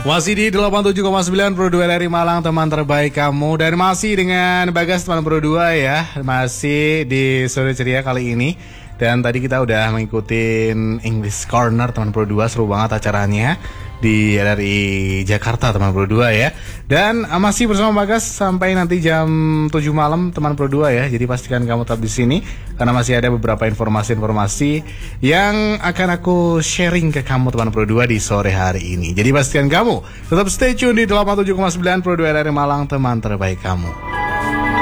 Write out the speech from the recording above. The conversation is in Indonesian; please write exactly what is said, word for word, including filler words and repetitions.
Masih di delapan puluh tujuh koma sembilan Pro dua dari Malang, teman terbaik kamu. Dan masih dengan Bagas, teman Pro dua ya. Masih di sore ceria kali ini. Dan tadi kita udah mengikuti English Corner teman Pro dua. Seru banget acaranya di R R I Jakarta teman Pro dua ya. Dan uh, masih bersama Bagas sampai nanti jam tujuh malam teman Pro dua ya. Jadi pastikan kamu tetap di sini karena masih ada beberapa informasi-informasi yang akan aku sharing ke kamu teman Pro dua di sore hari ini. Jadi pastikan kamu tetap stay tune di delapan puluh tujuh koma sembilan Pro dua R R I Malang, teman terbaik kamu.